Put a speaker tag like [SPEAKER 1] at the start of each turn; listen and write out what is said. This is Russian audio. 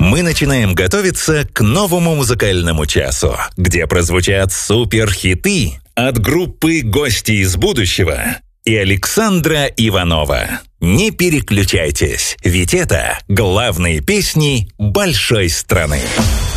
[SPEAKER 1] мы начинаем готовиться к новому музыкальному часу, где прозвучат суперхиты от группы «Гости из будущего» и Александра Иванова. Не переключайтесь, ведь это главные песни большой страны.